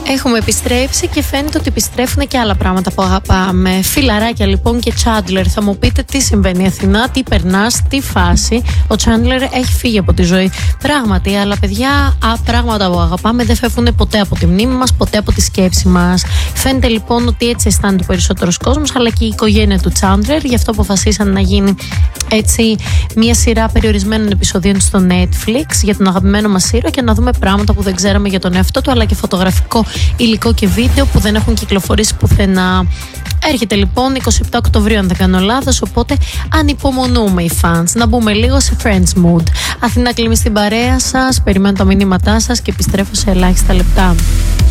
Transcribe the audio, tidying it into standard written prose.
Έχουμε επιστρέψει και φαίνεται ότι επιστρέφουν και άλλα πράγματα που αγαπάμε. Φιλαράκια λοιπόν και Chandler. Θα μου πείτε τι συμβαίνει Αθηνά, τι περνάς, τι φάση. Ο Chandler έχει φύγει από τη ζωή. Πράγματι, αλλά παιδιά, πράγματα που αγαπάμε δεν φεύγουν ποτέ από τη μνήμη μας, ποτέ από τη σκέψη μας. Φαίνεται λοιπόν ότι έτσι αισθάνεται ο περισσότερος κόσμος, αλλά και η οικογένεια του Chandler. Γι' αυτό αποφασίσαν να γίνει έτσι μια σειρά περιορισμένων επεισοδίων στο Netflix για τον αγαπημένο μας ήρωα και να δούμε πράγματα που δεν ξέραμε για τον εαυτό του, αλλά και φωτογραφικό υλικό και βίντεο που δεν έχουν κυκλοφορήσει πουθενά. Έρχεται λοιπόν 27 Οκτωβρίου, αν δεν κάνω λάθος, οπότε ανυπομονούμε οι fans να μπούμε λίγο σε Friends mood. Αθηνά, κλείνει στην παρέα σας, περιμένω τα μηνύματά σας και επιστρέφω σε ελάχιστα λεπτά.